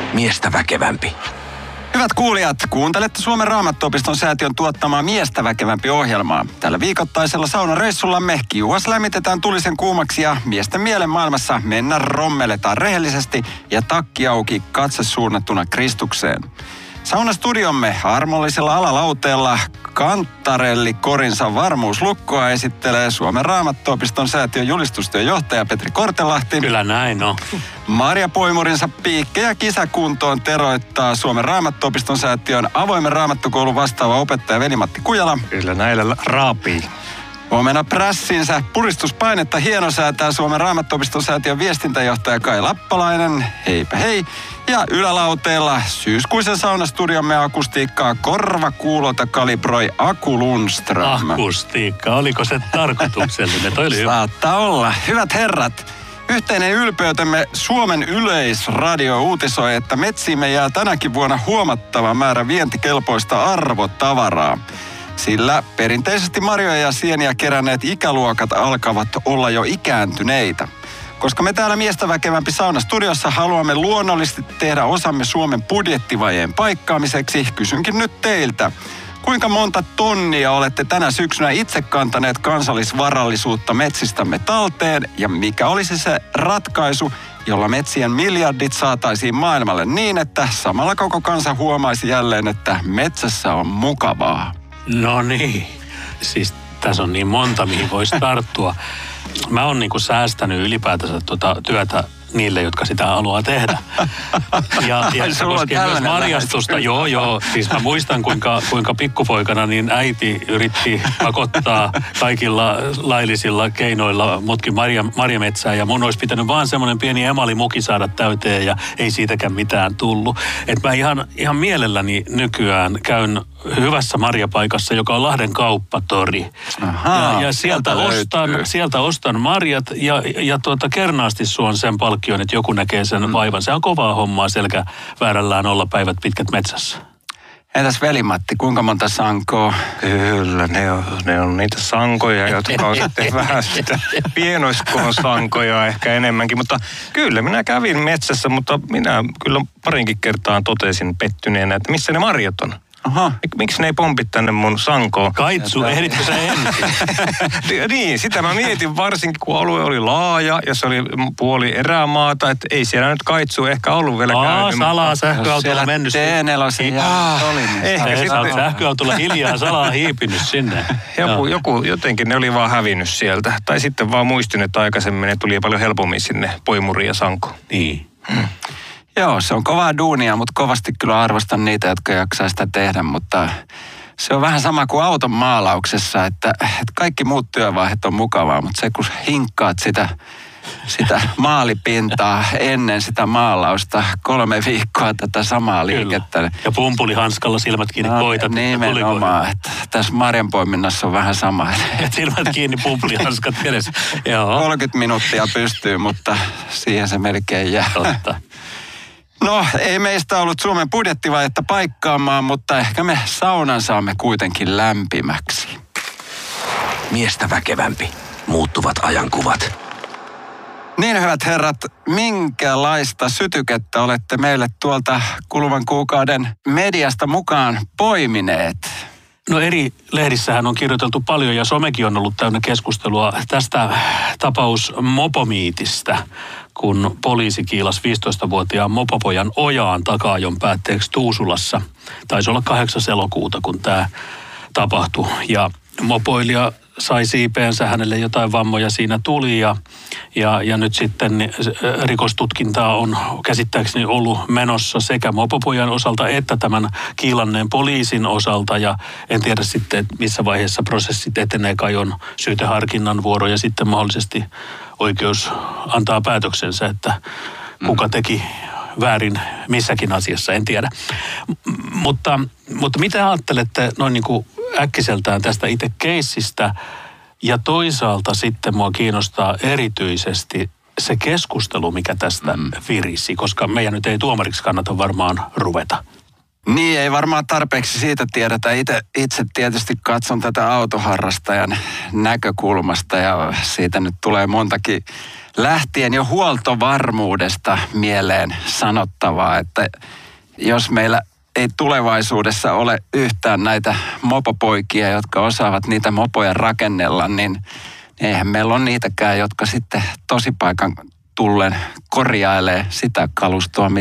Miestä väkevämpi. Hyvät kuulijat, kuuntelette Suomen Raamattuopiston säätiön tuottamaa Miestä väkevämpi -ohjelmaa. Tällä viikoittaisella saunareissullamme kiuas lämmitetään tulisen kuumaksi ja miesten mielen maailmassa rommeletaan rehellisesti ja takki auki, katse suunnattuna Kristukseen. Saunastudiomme armollisella alalauteella Kantarelli Korinsa varmuuslukkoa esittelee Suomen Raamattuopiston säätiön julistustyöjohtaja Petri Kortelahti. Kyllä näin on. Marja Poimurinsa piikkejä kisäkuntoon teroittaa Suomen Raamattuopiston säätiön avoimen raamattukoulun vastaava opettaja Veli-Matti Kujala. Kyllä näillä raapii. Omena prässinsä puristuspainetta hienosäätää Suomen Raamattuopiston säätiön viestintäjohtaja Kai Lappalainen. Heipä hei. Ja ylälauteella syyskuisen saunastudiomme akustiikkaa korvakuulota kalibroi Aku Lundström. Akustiikka, oliko se tarkoituksellinen? Toi oli hyvä. Saattaa olla. Hyvät herrat, yhteinen ylpeytemme Suomen Yleisradio uutisoi, että metsiimme jää tänäkin vuonna huomattava määrä vientikelpoista arvotavaraa. Sillä perinteisesti marjoja ja sieniä keränneet ikäluokat alkavat olla jo ikääntyneitä. Koska me täällä Miestä väkevämpi saunastudiossa haluamme luonnollisesti tehdä osamme Suomen budjettivajeen paikkaamiseksi, kysynkin nyt teiltä. Kuinka monta tonnia olette tänä syksynä itse kantaneet kansallisvarallisuutta metsistämme talteen ja mikä olisi se ratkaisu, jolla metsien miljardit saataisiin maailmalle niin, että samalla koko kansa huomaisi jälleen, että metsässä on mukavaa? No niin, siis tässä on niin monta, mihin voisi tarttua. Mä oon niinku säästänyt ylipäätänsä työtä niille, jotka sitä haluaa tehdä. Ja se koskee myös marjastusta. Joo. Siis mä muistan, kuinka pikkupoikana niin äiti yritti pakottaa kaikilla laillisilla keinoilla mutkin marjametsää. Ja mun olisi pitänyt vaan semmoinen pieni emalimuki saada täyteen ja ei siitäkään mitään tullut. Että mä ihan mielelläni nykyään käyn hyvässä marjapaikassa, joka on Lahden kauppatori. Ja sieltä ostan marjat ja kernaasti suon sen palkkion, että joku näkee sen vaivan. Se on kovaa hommaa selkäväärällään olla päivät pitkät metsässä. Entäs Veli-Matti, kuinka monta sankoa? Kyllä, ne on niitä sankoja, jotka on sitten vähän sitä pienoiskoon sankoja ehkä enemmänkin. Mutta kyllä, minä kävin metsässä, mutta minä kyllä parinkin kertaan totesin pettyneenä, että missä ne marjat on. Aha. Miksi ne ei pompi tänne mun sankoon? Kaitsu, ehditkö sä ensin? Niin, sitä mä mietin varsinkin, kun alue oli laaja ja se oli puoli erämaata, että ei siellä nyt kaitsu ehkä ollut vielä käynyt. Salaa sähköautolla mennyt. Ehkä sitten sähköautolla hiljaa salaa hiipinyt sinne. Jotenkin ne oli vaan hävinnyt sieltä. Tai sitten vaan muistin, että aikaisemmin ne tuli paljon helpommin sinne Poimuriin ja sankoon. Niin. Joo, se on kovaa duunia, mutta kovasti kyllä arvostan niitä, jotka jaksaa sitä tehdä, mutta se on vähän sama kuin auton maalauksessa, että kaikki muut työvaiheet on mukavaa, mutta se kun hinkkaat sitä maalipintaa ennen sitä maalausta 3 viikkoa tätä samaa liikettä. Kyllä. Ja pumpulihanskalla silmät kiinni koitat. Nimenomaan, että tässä marjanpoiminnassa on vähän sama. Silmät kiinni, pumpulihanskat kädessä. 30 minuuttia pystyy, mutta siihen se melkein jää. Totta. No, ei meistä ollut Suomen budjettivajetta paikkaamaan, mutta ehkä me saunan saamme kuitenkin lämpimäksi. Miestä väkevämpi. Muuttuvat ajankuvat. Niin, hyvät herrat, minkälaista sytykettä olette meille tuolta kuluvan kuukauden mediasta mukaan poimineet? No eri lehdissähän on kirjoiteltu paljon ja somekin on ollut täynnä keskustelua tästä tapaus mopomiitistä, kun poliisi kiilasi 15-vuotiaan mopopojan ojaan taka-ajon päätteeksi Tuusulassa. Taisi olla 8. elokuuta, kun tämä tapahtui. Ja mopoilija sai siipeensä, hänelle jotain vammoja siinä tuli ja nyt sitten rikostutkintaa on käsittääkseni ollut menossa sekä mopopojan osalta että tämän kiilanneen poliisin osalta ja en tiedä sitten missä vaiheessa prosessit etenee, kai on syyteharkinnan vuoro ja sitten mahdollisesti oikeus antaa päätöksensä, että kuka teki väärin missäkin asiassa, en tiedä. Mutta mitä ajattelette noin niin kuin äkkiseltään tästä itse keissistä ja toisaalta sitten mua kiinnostaa erityisesti se keskustelu, mikä tästä virisi, koska meidän nyt ei tuomariksi kannata varmaan ruveta. Niin, ei varmaan tarpeeksi siitä tiedetä. Itse tietysti katson tätä autoharrastajan näkökulmasta ja siitä nyt tulee montakin lähtien jo huoltovarmuudesta mieleen sanottavaa, että jos meillä ei tulevaisuudessa ole yhtään näitä mopopoikia, jotka osaavat niitä mopoja rakennella, niin eihän meillä ole niitäkään, jotka sitten tosipaikan tullen korjailee sitä kalustoa,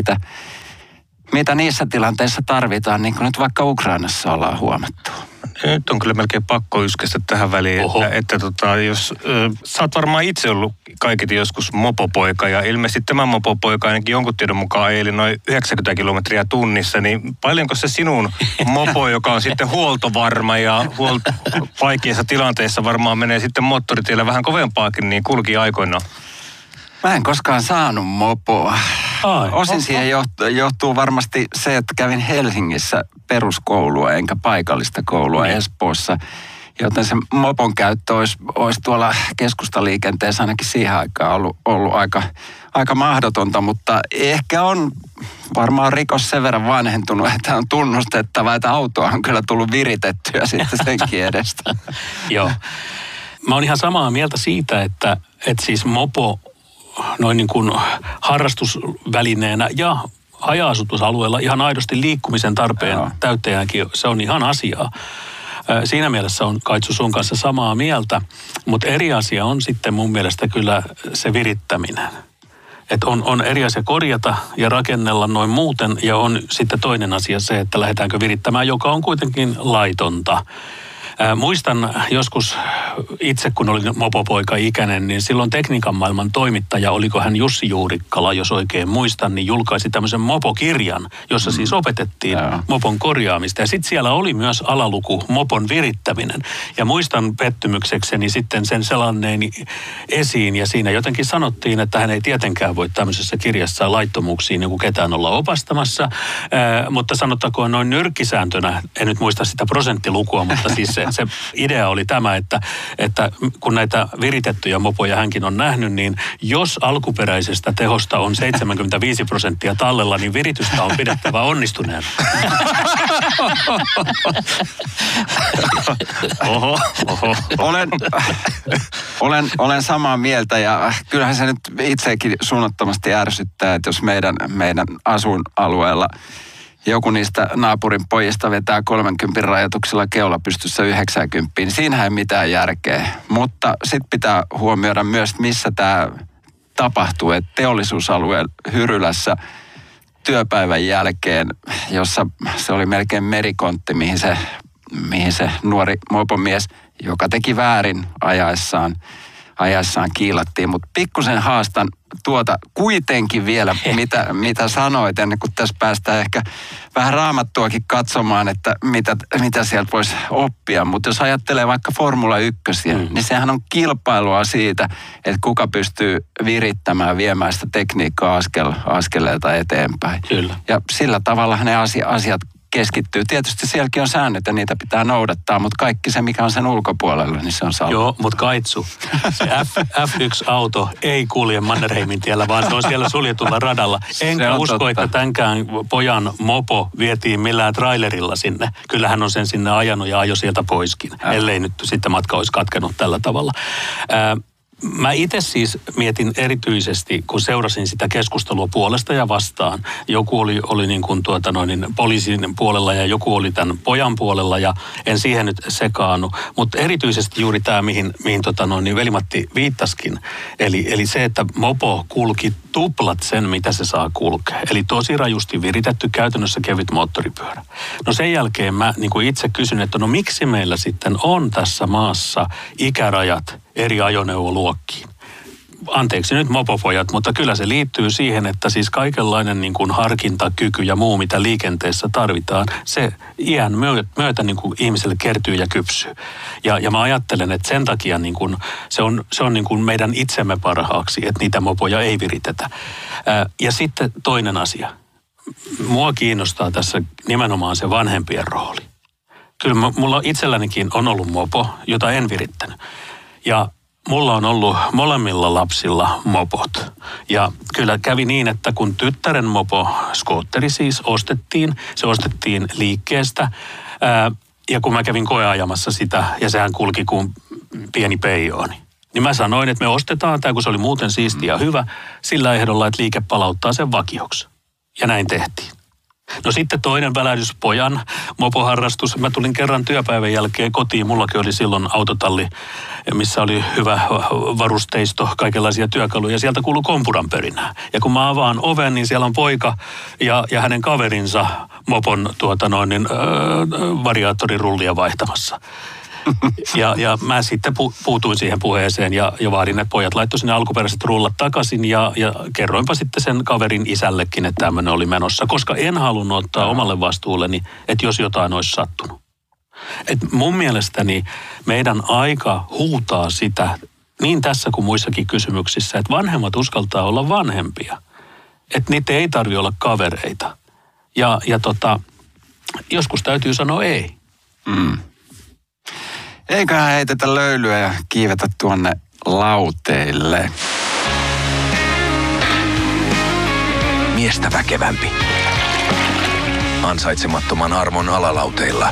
mitä niissä tilanteissa tarvitaan, niin kuin nyt vaikka Ukrainassa ollaan huomattu. Nyt on kyllä melkein pakko yskästä tähän väliin, että jos sä oot varmaan itse ollut kaiketi joskus mopopoika ja ilmeisesti tämä mopopoika ainakin jonkun tiedon mukaan eli noin 90 kilometriä tunnissa, niin paljonko se sinun mopo, joka on sitten huoltovarma ja vaikeissa tilanteissa varmaan menee sitten moottoritiellä vähän kovempaakin, niin kulki aikoinaan? Mä en koskaan saanut mopoa. Osin siihen johtuu varmasti se, että kävin Helsingissä peruskoulua enkä paikallista koulua Espoossa. Joten se mopon käyttö olisi tuolla keskustaliikenteessä ainakin siihen aikaan ollut aika mahdotonta, mutta ehkä on varmaan rikos sen verran vanhentunut, että on tunnustettava, että autoa on kyllä tullut viritettyä sitten senkin edestä. Joo. Mä oon ihan samaa mieltä siitä, että siis mopo noin niin kuin harrastusvälineenä ja haja-asutusalueella ihan aidosti liikkumisen tarpeen täyttäjänäkin, se on ihan asiaa. Siinä mielessä on Kaitsu sun kanssa samaa mieltä, mutta eri asia on sitten mun mielestä kyllä se virittäminen. Että on eri asia korjata ja rakennella noin muuten ja on sitten toinen asia se, että lähdetäänkö virittämään, joka on kuitenkin laitonta. Muistan joskus itse, kun olin mopopoika-ikäinen, niin silloin Tekniikan maailman toimittaja, oliko hän Jussi Juurikkala, jos oikein muistan, niin julkaisi tämmöisen mopokirjan, jossa siis opetettiin mopon korjaamista. Ja sitten siellä oli myös alaluku mopon virittäminen. Ja muistan pettymyksekseni sitten sen selanneeni esiin, ja siinä jotenkin sanottiin, että hän ei tietenkään voi tämmöisessä kirjassa laittomuuksiin niin kuin ketään olla opastamassa. Mutta sanottakoon noin nyrkkisääntönä, en nyt muista sitä prosenttilukua, mutta siis se idea oli tämä, että kun näitä viritettyjä mopoja hänkin on nähnyt, niin jos alkuperäisestä tehosta on 75% tallella, niin viritystä on pidettävä onnistuneena. Olen samaa mieltä ja kyllähän se nyt itsekin suunnattomasti ärsyttää, että jos meidän asuinalueella joku niistä naapurin pojista vetää 30 rajoituksella keula pystyssä 90, niin siinähän ei mitään järkeä. Mutta sitten pitää huomioida myös, missä tämä tapahtuu. Että teollisuusalueen Hyrylässä työpäivän jälkeen, jossa se oli melkein merikontti, mihin se nuori mopomies, joka teki väärin ajaessaan kiilattiin. Mutta pikkusen haastan tuota kuitenkin vielä, mitä sanoit, ennen kuin tässä päästään ehkä vähän Raamattuakin katsomaan, että mitä sieltä voisi oppia. Mutta jos ajattelee vaikka Formula 1, niin sehän on kilpailua siitä, että kuka pystyy virittämään, viemään sitä tekniikkaa askeleelta eteenpäin. Kyllä. Ja sillä tavalla ne asiat keskittyy. Tietysti sielläkin on säännöt ja niitä pitää noudattaa, mutta kaikki se, mikä on sen ulkopuolella, niin se on salaa. Joo, mutta Kaitsu, se F1-auto ei kulje Mannerheimin tiellä, vaan se on siellä suljetulla radalla. Enkä usko, totta, että tämänkään pojan mopo vietiin millään trailerilla sinne. Kyllähän on sen sinne ajanut ja ajo sieltä poiskin, ellei nyt sitten matka olisi katkenut tällä tavalla. Mä itse siis mietin erityisesti, kun seurasin sitä keskustelua puolesta ja vastaan. Joku oli niin kuin poliisin puolella ja joku oli tämän pojan puolella ja en siihen nyt sekaannu. Mutta erityisesti juuri tämä, mihin Veli-Matti viittaskin. Eli se, että mopo kulki tuplat sen, mitä se saa kulkea. Eli tosi rajusti viritetty käytännössä kevyt moottoripyörä. No sen jälkeen mä niin kuin itse kysyn, että no miksi meillä sitten on tässä maassa ikärajat eri ajoneuvoluokkiin. Anteeksi nyt mopopojat, mutta kyllä se liittyy siihen, että siis kaikenlainen niin kuin harkintakyky ja muu, mitä liikenteessä tarvitaan, se iän myötä niin kuin ihmiselle kertyy ja kypsyy. Ja mä ajattelen, että sen takia niin kuin, se on niin kuin meidän itsemme parhaaksi, että niitä mopoja ei viritetä. Ja sitten toinen asia. Mua kiinnostaa tässä nimenomaan se vanhempien rooli. Kyllä mulla itsellänikin on ollut mopo, jota en virittänyt. Ja mulla on ollut molemmilla lapsilla mopot. Ja kyllä kävi niin, että kun tyttären mopo, skootteri siis, se ostettiin liikkeestä. Ja kun mä kävin koeajamassa sitä, ja sehän kulki kuin pieni peijooni. Niin mä sanoin, että me ostetaan tämä, kun se oli muuten siisti ja hyvä, sillä ehdolla, että liike palauttaa sen vakioksi. Ja näin tehtiin. No sitten toinen välähdys, pojan mopoharrastus. Mä tulin kerran työpäivän jälkeen kotiin. Mullakin oli silloin autotalli, missä oli hyvä varusteisto, kaikenlaisia työkaluja. Sieltä kuului kompuran pörinää. Ja kun mä avaan oven, niin siellä on poika ja hänen kaverinsa mopon variaattorirullia vaihtamassa. Ja mä sitten puutuin siihen puheeseen ja vaadin, että pojat laittoi sinne alkuperäiset rullat takaisin ja kerroinpa sitten sen kaverin isällekin, että tämmöinen oli menossa, koska en halunnut ottaa omalle vastuulleni, että jos jotain olisi sattunut. Et mun mielestäni meidän aika huutaa sitä, niin tässä kuin muissakin kysymyksissä, että vanhemmat uskaltaa olla vanhempia. Että niitä ei tarvitse olla kavereita. Ja joskus täytyy sanoa ei. Eiköhän heitetä löylyä ja kiivetä tuonne lauteille. Miestä väkevämpi. Ansaitsemattoman armon alalauteilla.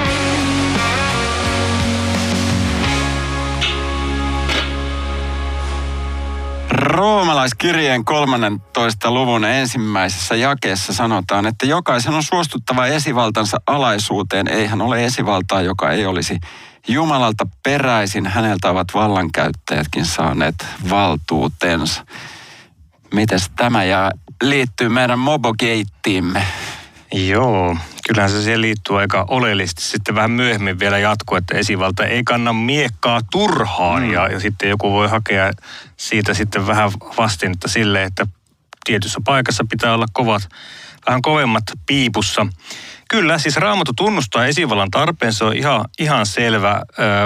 Roomalaiskirjeen 13. luvun ensimmäisessä jakeessa sanotaan, että jokaisen on suostuttava esivaltansa alaisuuteen. Ei hän ole esivaltaa, joka ei olisi Jumalalta peräisin. Häneltä ovat vallankäyttäjätkin saaneet valtuutensa. Mites tämä liittyy meidän mobogeittiimme? Joo, kyllähän se siihen liittyy aika oleellisesti. Sitten vähän myöhemmin vielä jatkuu, että esivalta ei kanna miekkaa turhaan. Ja sitten joku voi hakea siitä sitten vähän vastinetta sille, että tietyssä paikassa pitää olla vähän kovemmat piipussa. Kyllä, siis Raamattu tunnustaa esivallan tarpeen, se on ihan selvä.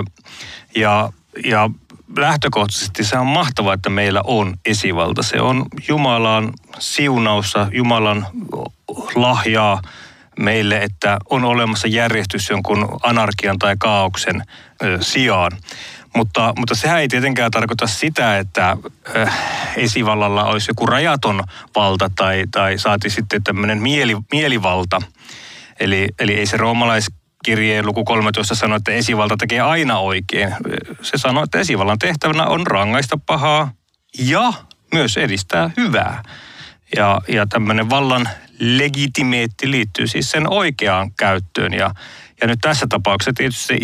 Ja lähtökohtaisesti se on mahtavaa, että meillä on esivalta. Se on Jumalan siunausta, Jumalan lahjaa meille, että on olemassa järjestys jonkun anarkian tai kaaoksen sijaan. Mutta sehän ei tietenkään tarkoita sitä, että esivallalla olisi joku rajaton valta tai saati sitten tämmöinen mielivalta. Eli ei se roomalaiskirjeen luku 13 sano, että esivalta tekee aina oikein. Se sanoo, että esivallan tehtävänä on rangaista pahaa ja myös edistää hyvää. Ja tämmöinen vallan legitimeetti liittyy siis sen oikeaan käyttöön. Ja nyt tässä tapauksessa tietysti